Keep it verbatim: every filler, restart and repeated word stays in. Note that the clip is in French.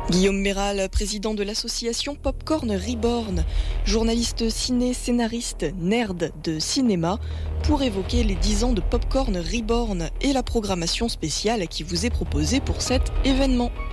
Guillaume Méral, président de l'association Popcorn Reborn, journaliste ciné-scénariste nerd de cinéma, pour évoquer les dix ans de Popcorn Reborn et la programmation spéciale qui vous est proposée pour cet événement.